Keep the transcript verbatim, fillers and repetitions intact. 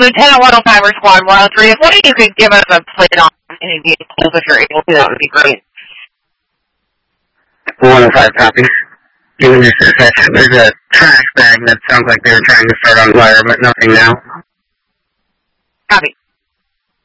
Lieutenant one oh five or Squad one oh three, if one of you could give us a plate on any vehicles if you're able to, that would be great. one oh five copy. Give me just a second. There's a trash bag that sounds like they were trying to start on fire, but nothing now. Copy.